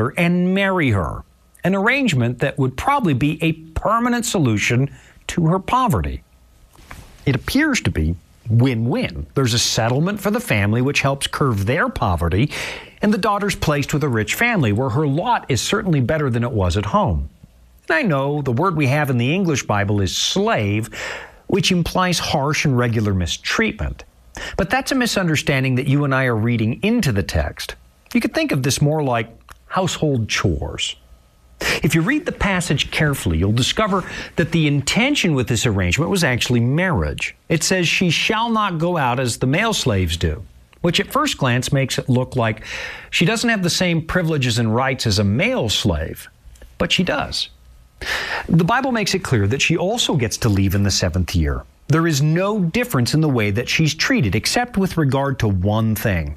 daughter and marry her, an arrangement that would probably be a permanent solution to her poverty. It appears to be win-win. There's a settlement for the family which helps curb their poverty, and the daughter's placed with a rich family where her lot is certainly better than it was at home. And I know the word we have in the English Bible is slave, which implies harsh and regular mistreatment. But that's a misunderstanding that you and I are reading into the text. You could think of this more like household chores. If you read the passage carefully, you'll discover that the intention with this arrangement was actually marriage. It says she shall not go out as the male slaves do, which at first glance makes it look like she doesn't have the same privileges and rights as a male slave, but she does. The Bible makes it clear that she also gets to leave in the 7th year. There is no difference in the way that she's treated, except with regard to one thing.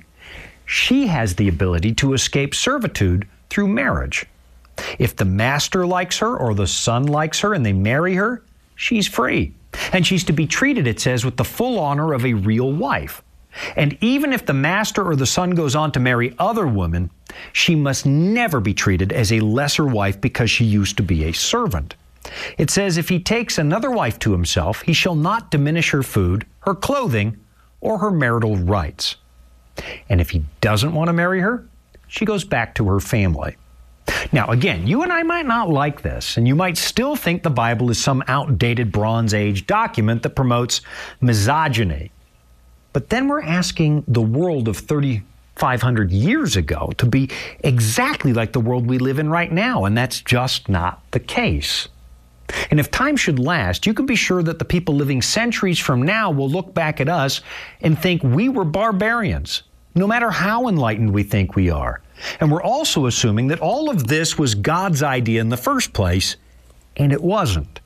She has the ability to escape servitude through marriage. If the master likes her or the son likes her and they marry her, she's free. And she's to be treated, it says, with the full honor of a real wife. And even if the master or the son goes on to marry other women, she must never be treated as a lesser wife because she used to be a servant. It says if he takes another wife to himself, he shall not diminish her food, her clothing, or her marital rights. And if he doesn't want to marry her, she goes back to her family. Now, again, you and I might not like this, and you might still think the Bible is some outdated Bronze Age document that promotes misogyny. But then we're asking the world of 3,500 years ago to be exactly like the world we live in right now, and that's just not the case. And if time should last, you can be sure that the people living centuries from now will look back at us and think we were barbarians, no matter how enlightened we think we are. And we're also assuming that all of this was God's idea in the first place, and it wasn't.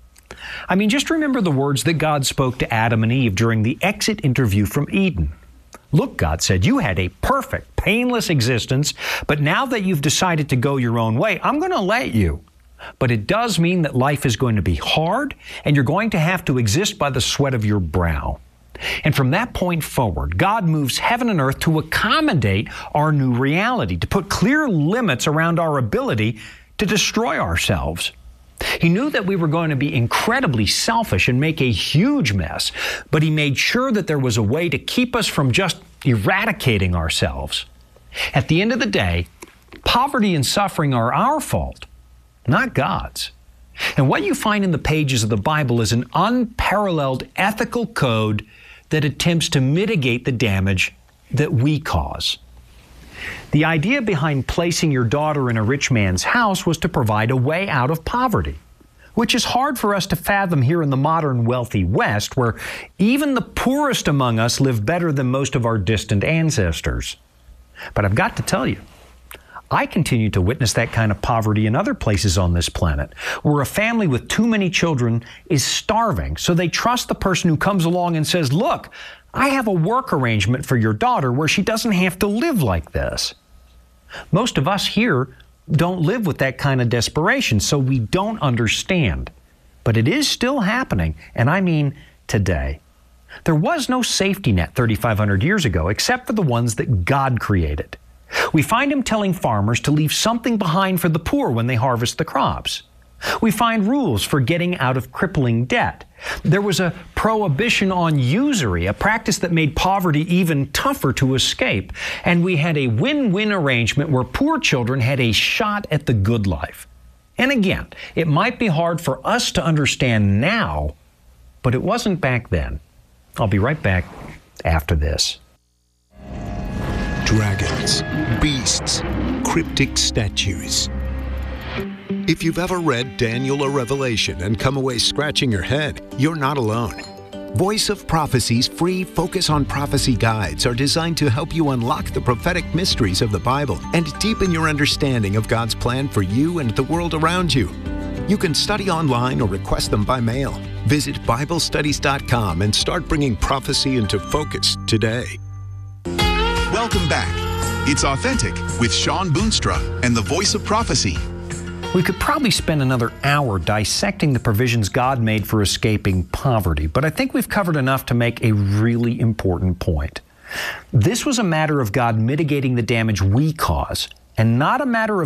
I mean, just remember the words that God spoke to Adam and Eve during the exit interview from Eden. Look, God said, you had a perfect, painless existence, but now that you've decided to go your own way, I'm going to let you. But it does mean that life is going to be hard, and you're going to have to exist by the sweat of your brow. And from that point forward, God moves heaven and earth to accommodate our new reality, to put clear limits around our ability to destroy ourselves. He knew that we were going to be incredibly selfish and make a huge mess, but He made sure that there was a way to keep us from just eradicating ourselves. At the end of the day, poverty and suffering are our fault, not God's. And what you find in the pages of the Bible is an unparalleled ethical code that attempts to mitigate the damage that we cause. The idea behind placing your daughter in a rich man's house was to provide a way out of poverty, which is hard for us to fathom here in the modern wealthy West, where even the poorest among us live better than most of our distant ancestors. But I've got to tell you, I continue to witness that kind of poverty in other places on this planet, where a family with too many children is starving, so they trust the person who comes along and says, look, I have a work arrangement for your daughter where she doesn't have to live like this. Most of us here don't live with that kind of desperation, so we don't understand. But it is still happening, and I mean today. There was no safety net 3,500 years ago, except for the ones that God created. We find Him telling farmers to leave something behind for the poor when they harvest the crops. We find rules for getting out of crippling debt. There was a prohibition on usury, a practice that made poverty even tougher to escape. And we had a win-win arrangement where poor children had a shot at the good life. And again, it might be hard for us to understand now, but it wasn't back then. I'll be right back after this. Dragons, beasts, cryptic statues. If you've ever read Daniel or Revelation and come away scratching your head, you're not alone. Voice of Prophecy's free Focus on Prophecy guides are designed to help you unlock the prophetic mysteries of the Bible and deepen your understanding of God's plan for you and the world around you. You can study online or request them by mail. Visit BibleStudies.com and start bringing prophecy into focus today. Welcome back. It's Authentic with Shawn Boonstra and the Voice of Prophecy. We could probably spend another hour dissecting the provisions God made for escaping poverty, but I think we've covered enough to make a really important point. This was a matter of God mitigating the damage we cause, and not a matter of